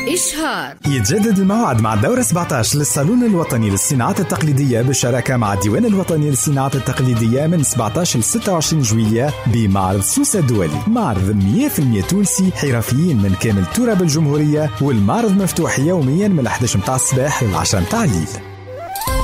إشهار. يتجدد الموعد مع الدورة 17 للصالون الوطني للصناعات التقليدية بالشراكة مع الديوان الوطني للصناعات التقليدية من 17 ل 26 جويلية بمعرض سوسة الدولي. معرض 100% تونسي، حرفيين من كامل تراب الجمهورية، والمعرض مفتوح يوميا من 11 متاع الصباح ل 10 متاع الليل.